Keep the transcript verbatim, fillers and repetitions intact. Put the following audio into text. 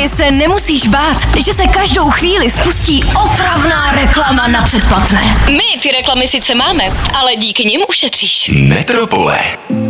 Ani se nemusíš bát, že se každou chvíli spustí otravná reklama na předplatné. My ty reklamy sice máme, ale díky nim ušetříš. Metropole.